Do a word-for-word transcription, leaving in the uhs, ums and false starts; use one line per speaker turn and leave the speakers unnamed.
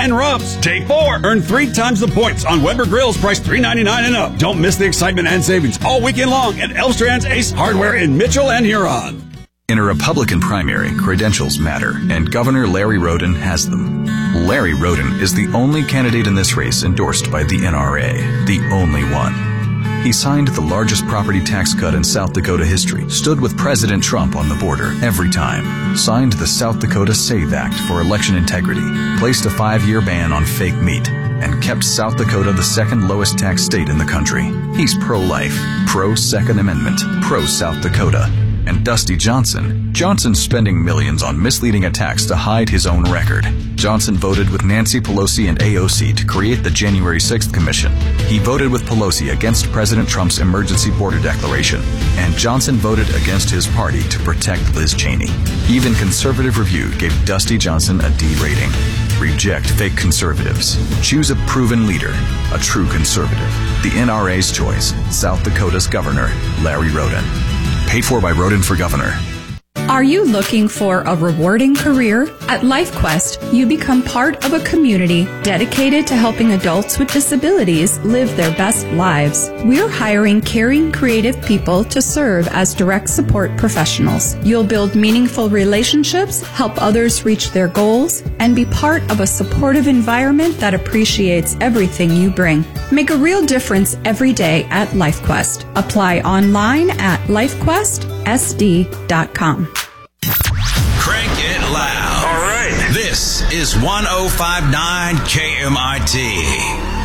and rubs. Day four, earn three times the points on Weber grills priced three ninety-nine and up. Don't miss the excitement and savings all weekend long at Elstrand's Ace Hardware in Mitchell and Huron.
In a Republican primary, credentials matter, and Governor Larry Roden has them. Larry Roden is the only candidate in this race endorsed by the N R A, the only one. He signed the largest property tax cut in South Dakota history, stood with President Trump on the border every time, signed the South Dakota SAVE Act for election integrity, placed a five-year ban on fake meat, and kept South Dakota the second lowest tax state in the country. He's pro-life, pro-Second Amendment, pro-South Dakota. And Dusty Johnson. Johnson's spending millions on misleading attacks to hide his own record. Johnson voted with Nancy Pelosi and A O C to create the January sixth Commission. He voted with Pelosi against President Trump's emergency border declaration. And Johnson voted against his party to protect Liz Cheney. Even Conservative Review gave Dusty Johnson a D rating. Reject fake conservatives. Choose a proven leader, a true conservative. The N R A's choice, South Dakota's Governor, Larry Roden. Paid for by Roden for Governor.
Are you looking for a rewarding career? At LifeQuest, you become part of a community dedicated to helping adults with disabilities live their best lives. We're hiring caring, creative people to serve as direct support professionals. You'll build meaningful relationships, help others reach their goals, and be part of a supportive environment that appreciates everything you bring. Make a real difference every day at LifeQuest. Apply online at life quest s d dot com.
Crank it loud.
All right.
This is one oh five point nine K M I T.